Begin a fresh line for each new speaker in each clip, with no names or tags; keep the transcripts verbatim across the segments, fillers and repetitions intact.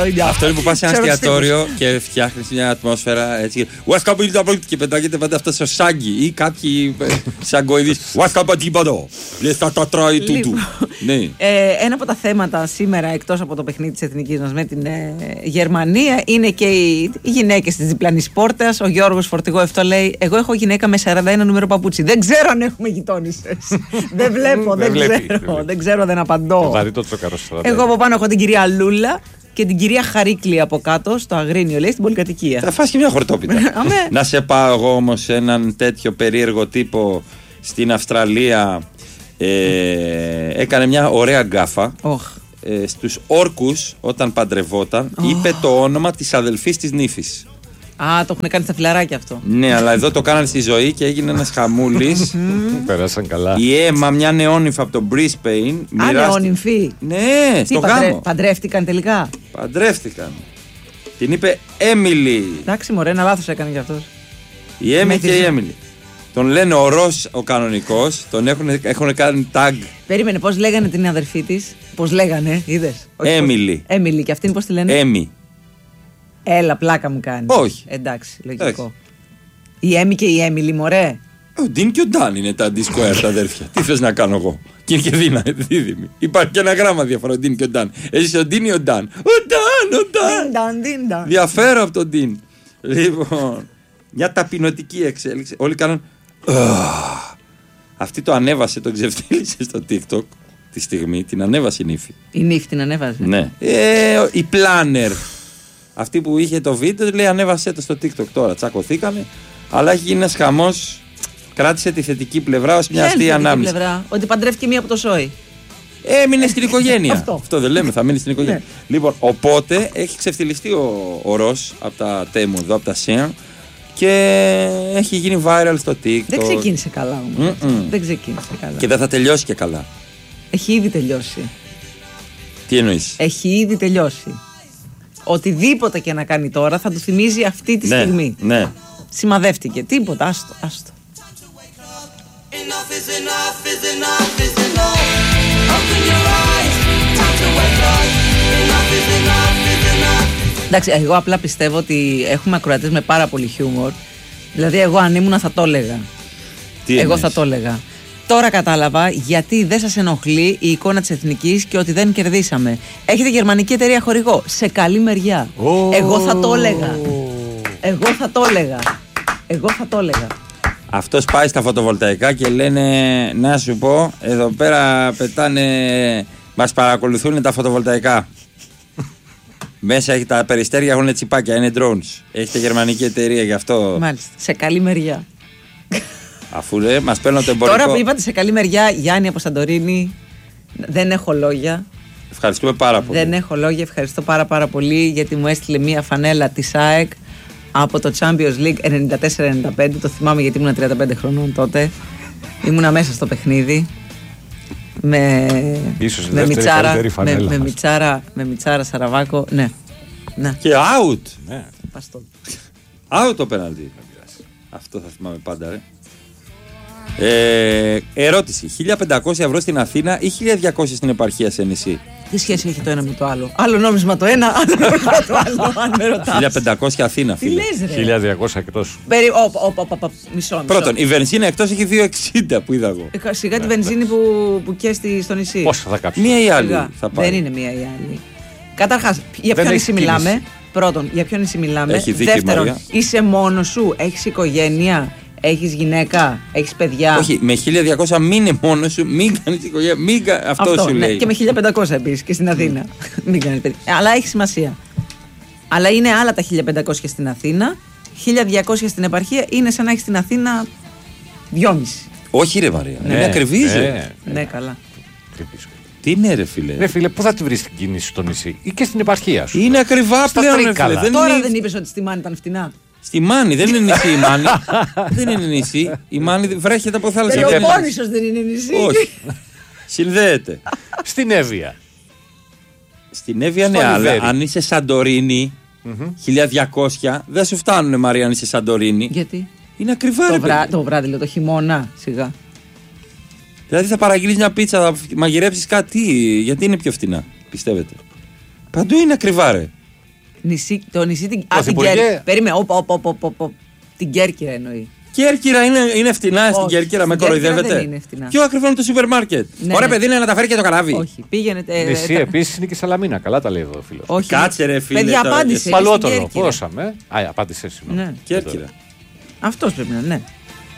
Αυτό είναι που πας σε ένα εστιατόριο και φτιάχνεις μια ατμόσφαιρα έτσι. Και πετάγεται πάντα αυτό στο σάγκι ή κάποιοι σαγκοειδείς. Λες θα τα τρώει τούτου.
Ένα από τα θέματα σήμερα, εκτός από το παιχνίδι της εθνικής μας με την Γερμανία, είναι και οι γυναίκες της διπλανής πόρτας. Ο Γιώργος Φορτηγό αυτό λέει: εγώ έχω γυναίκα με σαράντα ένα νούμερο παπούτσι. Δεν ξέρω αν έχουμε γειτόνισσες. Δεν βλέπω, δεν ξέρω. Δεν ξέρω, δεν απαντώ. Εγώ από πάνω έχω την κυρία Λούλα και την κυρία Χαρίκλη από κάτω, στο Αγρίνιο, λέει, στην πολυκατοικία.
Θα φας και μια χορτόπιτα. Να σε πάω εγώ όμως σε έναν τέτοιο περίεργο τύπο στην Αυστραλία. Ε, έκανε μια ωραία γκάφα. Oh. Ε, στους όρκους, όταν παντρευόταν, oh. είπε το όνομα της αδελφής της νύφης.
Α, το έχουν κάνει στα φιλαράκια αυτό.
Ναι, αλλά εδώ το κάνανε στη ζωή και έγινε ένας χαμούλης.
Περάσαν καλά.
Η Έμα, μια νεόνυμφα από το Brisbane.
Α, νεόνυμφη.
Ναι, στο
παντρε...
γάμο.
Παντρεύτηκαν τελικά.
Παντρεύτηκαν. Την είπε Έμιλι.
Εντάξει, μωρέ, ένα λάθος έκανε κι αυτός.
Η Έμι και η Έμιλι. Τον λένε ο Ρος ο κανονικός. Τον έχουν, έχουν κάνει tag.
Περίμενε, πώς λέγανε την αδερφή της. Πώς λέγανε, είδες.
Έμιλι.
Έμιλι, και αυτήν πώς τη λένε.
Έμι.
Έλα, πλάκα μου κάνει.
Όχι.
Εντάξει, λογικό. Εντάξει. Η Έμι και η Έμιλι, μωρέ.
Ο Ντίν και ο Ντάν είναι τα αντίσκοερ τα αδέρφια. Τι θες να κάνω εγώ. Και είναι και δίνα, δίδυμη. Υπάρχει και ένα γράμμα διαφορά, ο Ντίν και ο Ντάν. Εσύ ο Ντίν ή ο Ντάν. Ο Ντάν, ο Ντάν. Διαφέρω από τον Ντίν. Λοιπόν, μια ταπεινωτική εξέλιξη. Όλοι κάνουν. Αυτή το ανέβασε, το ξεφτύλισε στο TikTok τη στιγμή. Την ανέβασε η νύφη.
Η νύφη την ανέβασε.
Ναι. Ε, η Planner. Αυτή που είχε το βίντεο λέει ανέβασέ το στο TikTok τώρα. Τσακωθήκαμε. Αλλά έχει γίνει ένας χαμός. Κράτησε τη θετική πλευρά ως μια αστεία ανάμνηση.
Πλευρά, ότι παντρεύτηκε μία από το σόι.
Έμεινε στην οικογένεια.
Αυτό.
Αυτό δεν λέμε, θα μείνει στην οικογένεια. Λοιπόν, οπότε έχει ξεφτυλιστεί ο, ο Ρος από τα Τέμου εδώ, από τα Σέαν και έχει γίνει viral στο TikTok.
Δεν ξεκίνησε καλά όμως.
Mm-mm.
Δεν ξεκίνησε καλά.
Και δεν θα τελειώσει και καλά.
Έχει ήδη τελειώσει.
Τι εννοείς?
Έχει ήδη τελειώσει. Οτιδήποτε και να κάνει τώρα θα του θυμίζει αυτή τη
ναι,
στιγμή.
Ναι.
Σημαδεύτηκε. Τίποτα. Άστο. άστο. Εντάξει, εγώ απλά πιστεύω ότι έχουμε ακροατές με πάρα πολύ χιούμορ. Δηλαδή, εγώ αν ήμουνα θα το έλεγα.
Τι
εγώ
εννοείς?
θα το έλεγα. Τώρα κατάλαβα γιατί δεν σας ενοχλεί η εικόνα της εθνικής και ότι δεν κερδίσαμε. Έχετε γερμανική εταιρεία χορηγό. Σε καλή μεριά. Oh. Εγώ θα το έλεγα. Εγώ θα το έλεγα. Εγώ θα το έλεγα.
Αυτός πάει στα φωτοβολταϊκά και λένε να σου πω, εδώ πέρα πετάνε, μας παρακολουθούν τα φωτοβολταϊκά. Μέσα έχει τα περιστέρια, έχουν τσιπάκια, είναι drones. Έχετε γερμανική εταιρεία γι' αυτό.
Μάλιστα, σε καλή μεριά.
Αφού λέει, μας παίρνουν το εμπορικό.
Τώρα που είπατε σε καλή μεριά, Γιάννη από Σαντορίνη, δεν έχω λόγια.
Ευχαριστούμε πάρα πολύ.
Δεν έχω λόγια, ευχαριστώ πάρα πάρα πολύ γιατί μου έστειλε μία φανέλα της ΑΕΚ από το Champions League ενενήντα τέσσερα ενενήντα πέντε. Το θυμάμαι γιατί ήμουν τριάντα πέντε χρονών τότε. Ήμουνα μέσα στο παιχνίδι. Με,
Ίσως
με, μιτσάρα, με, με,
μιτσάρα,
με Μιτσάρα Σαραβάκο. Ναι. ναι.
Και out.
Ναι.
Out το πέναλτι. Αυτό θα θυμάμαι πάντα, ρε. Ε, ερώτηση. χίλια πεντακόσια ευρώ στην Αθήνα ή χίλια διακόσια στην επαρχία σε νησί?
Τι σχέση έχει το ένα με το άλλο? Άλλο νόμισμα το ένα, άλλο νόμισμα το άλλο, αν με ρωτάς.
χίλια πεντακόσια Αθήνα, φίλε.
Τι λες, ρε?
χίλια διακόσια εκτός.
Περί... Όπα, όπα, όπα, μισό, μισό.
Πρώτον, η βενζίνα εκτός έχει δύο εξήντα που είδα εγώ.
Ε, σιγά τη βενζίνη που, που καίστη στο νησί.
Πόσα θα κάψει?
Μία ή άλλη
Σιγά.
θα πάει.
Δεν είναι μία ή άλλη. Καταρχάς, για ποιο
Δεν
νησί
έχει
μιλάμε?
κίνηση.
Πρώτον, για ποιο νησί μιλάμε?
Έχει δίκιο,
Δεύτερον,
Μαρία.
είσαι μόνος σου, έχεις οικογένεια, έχεις γυναίκα, έχεις παιδιά?
Όχι, με χίλια διακόσια μην είναι μόνος σου, μην κάνεις οικογένεια, μην κα... αυτό,
Αυτό
σου
ναι,
λέει.
και με χίλια πεντακόσια επίσης και στην Αθήνα. Μην κάνεις παιδιά. Αλλά έχει σημασία. Αλλά είναι άλλα τα χίλια πεντακόσια στην Αθήνα, χίλια διακόσια στην επαρχία, είναι σαν να έχεις στην Αθήνα δυόμιση.
Όχι ρε Μαρία,
Ναι,
είναι ακριβής.
ναι.
Ναι, καλά.
Τι είναι ρε φίλε?
Ρε φίλε, πού θα τη βρεις την κίνηση στο νησί ή και στην επαρχία σου?
Είναι ακριβά
Στα
πλέον ρε
Τρίκαλα.
φίλε. Δεν
Τώρα
είναι...
δεν είπες ότι στη Μάνη ήταν φτηνά?
Στη Μάνη, δεν είναι νησί η Μάνη. Δεν είναι νησί. Η Μάνη βρέχεται από θάλασσα.
Πελοπόννησος δεν είναι νησί?
Όχι. Συνδέεται.
Στην Εύβοια.
Στην Εύβοια
Στο
ναι, αλλά
Λιβέρι.
αν είσαι Σαντορίνη,
Mm-hmm.
χίλια διακόσια, δεν σου φτάνουνε Μαρία αν είσαι Σαντορίνη.
Γιατί?
Είναι ακριβά ρε
Το, βρά,
παιδί.
το βράδυ, λέω, το χειμώνα, σιγά.
Δηλαδή θα παραγγείλεις μια πίτσα, θα μαγειρέψεις κάτι, γιατί είναι πιο φτηνά, πιστεύετε? Παντού είναι ακριβά ρε.
Νησί, το νησί την, α, την Κέρκυρα. Περίμενε, όπα, όπα, όπα, όπα, την Κέρκυρα εννοεί.
Κέρκυρα είναι, είναι φτηνά. Όχι, στην Κέρκυρα με κοροϊδεύετε.
Δεν είναι φτηνά.
Πιο ακριβό είναι το σούπερ μάρκετ. Ναι, ωραία, ναι. παιδί, είναι να τα φέρει και το καράβι.
Όχι, πήγαινε. Ε,
νησί ε, επίσης είναι και Σαλαμίνα. Καλά τα λέει εδώ ο φίλος.
Όχι.
Κάτσε ρε φίλε.
Παιδιά, απάντησε.
Παλαιότερο. Πόσαμε. Α, απάντησε εσύ.
Ναι. Κέρκυρα.
Αυτός πρέπει να είναι, ναι.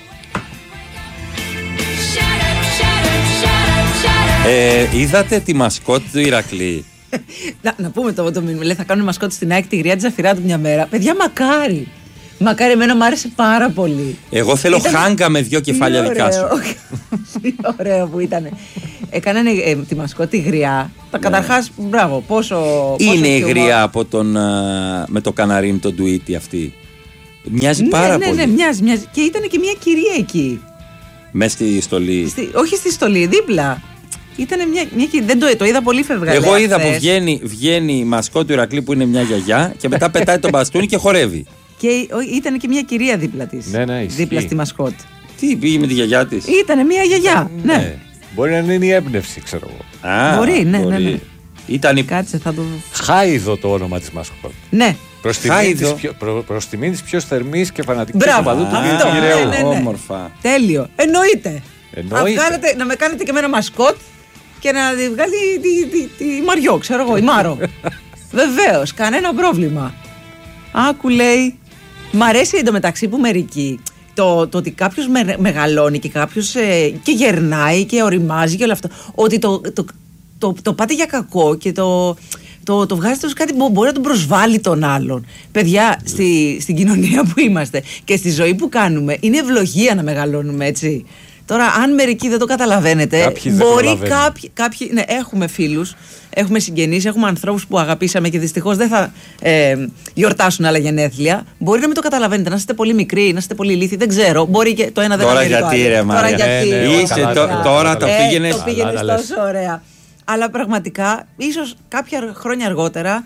Ε, είδατε τη μασκότ του Ηρακλή?
να, να πούμε το, το μήνυμα. Λέει θα κάνουμε μασκότ στην ΑΕΚ τη γριά της Ζαφυράτου μια μέρα. Παιδιά, μακάρι. Μακάρι, εμένα μου άρεσε πάρα πολύ.
Εγώ θέλω ήταν... χάγκα με δυο κεφάλια δικά σου.
Τι ωραίο που ήταν. Έκαναν ε, τη μασκότ τη γριά. Τα καταρχάς, μπράβο, πόσο.
Είναι η γριά από τον, α, με το καναρίνι, τον Ντουίτι αυτή. Μοιάζει
ναι,
πάρα
ναι,
πολύ.
Ναι, μοιάζει, μοιάζει. Και ήταν και μια κυρία εκεί.
Μες στη στολή.
Στη, όχι στη στολή, δίπλα. Ήταν μια, μια κυρία. Δεν το, το είδα πολύ φευγαλέα.
Εγώ είδα
χθες.
που βγαίνει, βγαίνει η μασκότ του Ηρακλή που είναι μια γιαγιά και μετά πετάει τον μπαστούνι και χορεύει.
Και ήταν και μια κυρία δίπλα της.
Ναι, ναι,
δίπλα στη μασκότ.
Τι πήγε με τη γιαγιά της?
Ήταν μια γιαγιά. Ναι. ναι.
Μπορεί να είναι η έμπνευση, ξέρω εγώ.
Α,
μπορεί, ναι,
μπορεί.
ναι, ναι.
Ήταν η...
Κάτσε, θα το...
Χάιδο το όνομα της μασκότ.
Ναι.
Προς τιμή της πιο, προ, προς τιμή της πιο θερμής και φανατικής οπαδού του
αυτό,
Κυριαίου.
ναι, ναι, ναι.
Όμορφα.
Τέλειο. Εννοείται.
Εννοείται.
Βγάλετε, να με κάνετε και με ένα μασκότ και να τη βγάλει τη, τη, τη, τη Μαριό, ξέρω εγώ, η Μάρο. Βεβαίως, κανένα πρόβλημα. Άκου λέει. Μ' αρέσει εντωμεταξύ που μερικοί το, το ότι κάποιος με, μεγαλώνει και κάποιος ε, και γερνάει και οριμάζει και όλο αυτό. Ότι το, το, το, το, το πάτε για κακό και το, το, το βγάζετε ως κάτι που μπορεί να τον προσβάλλει τον άλλον. Παιδιά, στη, στην κοινωνία που είμαστε και στη ζωή που κάνουμε, είναι ευλογία να μεγαλώνουμε, έτσι. Τώρα, αν μερικοί δεν το καταλαβαίνετε,
κάποιοι
μπορεί κάποιοι, κάποιοι. Ναι, έχουμε φίλους, έχουμε συγγενείς, έχουμε ανθρώπους που αγαπήσαμε και δυστυχώς δεν θα ε, γιορτάσουν άλλα γενέθλια. Μπορεί να μην το καταλαβαίνετε, να είστε πολύ μικροί, να είστε πολύ ηλίθιοι, δεν ξέρω. Μπορεί και το ένα δεν
τώρα
να
γιατί, ρε Μάρια.
Τώρα γιατί.
Ναι, ναι, Είσαι, το, τώρα το πήγαινε.
Ε, το πήγαινε τόσο ωραία. Αλλά πραγματικά, ίσως κάποια χρόνια αργότερα,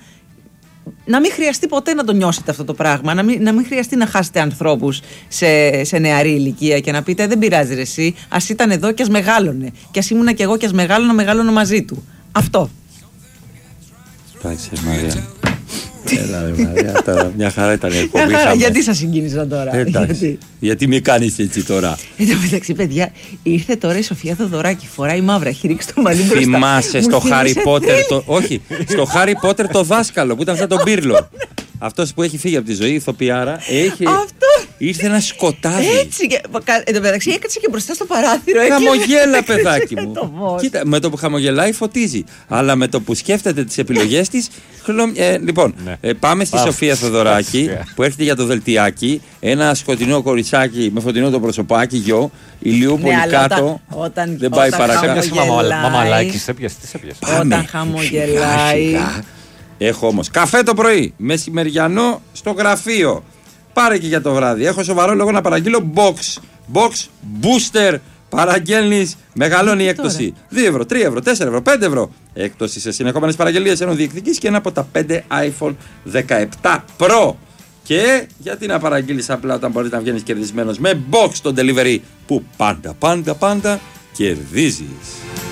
να μην χρειαστεί ποτέ να το νιώσετε αυτό το πράγμα, να μην, να μην χρειαστεί να χάσετε ανθρώπους σε, σε νεαρή ηλικία και να πείτε δεν πειράζει ρε εσύ, ας ήταν εδώ και ας μεγάλωνε και ας ήμουνα κι εγώ και ας μεγάλωνα, μεγάλωνα μαζί του. Αυτό.
Εντάξει Μαρία. Έλα ρε Μαρία, τώρα μια χαρά ήταν η εκπομπή.
Μια χαρά, γιατί σας συγκίνησα τώρα?
Ε, γιατί, γιατί με κάνεις έτσι τώρα?
Εν τω μεταξύ παιδιά, ήρθε τώρα η Σοφία Θοδωράκη, φοράει μαύρα, έχει ρίξει το μαλλί μπροστά.
Θυμάσαι στο Χάρι Πότερ το... Όχι, στο Χάρι Πότερ το δάσκαλο που ήταν σαν τον Πύρλο. Αυτός που έχει φύγει από τη ζωή, ηθοποιάρα, έχει...
Αυτό.
Ήρθε ένα σκοτάδι.
Έτσι. Και... Εν τω μεταξύ έκατσε και μπροστά στο παράθυρο.
Χαμογέλα, παιδάκι μου. Κοίτα, με το που χαμογελάει φωτίζει. Αλλά με το που σκέφτεται τις επιλογές της. Χλω... Ε, λοιπόν, ναι. ε, πάμε στη Σοφία Θοδωράκη που έρχεται για το δελτιάκι. Ένα σκοτεινό κοριτσάκι με φωτεινό το προσωπάκι, γιο. Ηλιούπολη ναι, κάτω.
Όταν, όταν,
δεν πάει παρακάτω.
Μαμαλάκι, σε πιαστή.
Όταν χαμογελάει.
Έχω όμως καφέ το πρωί, μεσημεριανό στο γραφείο. Πάρε και για το βράδυ. Έχω σοβαρό λόγο να παραγγείλω box. Box booster. Παραγγέλνεις, μεγαλώνει η έκπτωση. δύο ευρώ, τρία ευρώ, τέσσερα ευρώ, πέντε ευρώ. Έκπτωση σε συνεχόμενες παραγγελίες ενώ διεκδικείς και ένα από τα πέντε iPhone δεκαεπτά Pro. Και γιατί να παραγγείλεις απλά όταν μπορείς να βγαίνεις κερδισμένος με box το delivery που πάντα, πάντα, πάντα κερδίζεις.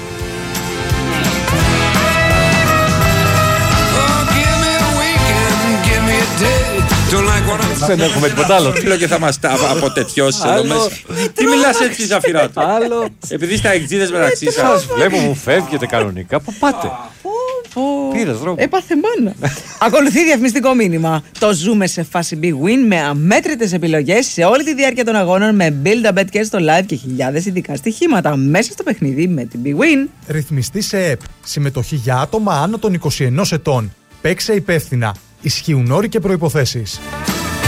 Δεν έχουμε τίποτα άλλο.
Φίλο και θα μας τα αποτετιώσεις εδώ μέσα. Τι μιλάς έτσι Ζαφυράτου? Επειδή στα εξίδες μεταξύ σας.
Βλέπω μου φεύγετε κανονικά. Πού πάτε? Πήρες δρόμο.
Έπαθε μάνα. Ακολουθεί διαφημιστικό μήνυμα. Το ζούμε σε φάση big win με αμέτρητες επιλογές σε όλη τη διάρκεια των αγώνων με build a bet και στο live και χιλιάδες ειδικά στοιχήματα μέσα στο παιχνίδι με την big win.
Ρυθμιστή σε ΕΠ. Συμμετοχή για άτομα άνω των είκοσι ενός ετών. Παίξε υπεύθυνα. Ισχύουν όροι και προϋποθέσεις.